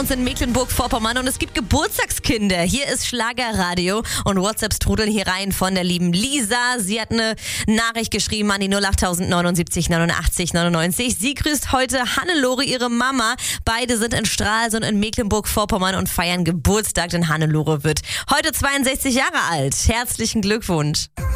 uns in Mecklenburg-Vorpommern und es gibt Geburtstagskinder. Hier ist Schlagerradio und WhatsApps trudeln hier rein von der lieben Lisa. Sie hat eine Nachricht geschrieben an die 08000 79 89 99. Sie grüßt heute Hannelore, ihre Mama. Beide sind in Stralsund in Mecklenburg-Vorpommern und feiern Geburtstag, denn Hannelore wird heute 62 Jahre alt. Herzlichen Glückwunsch.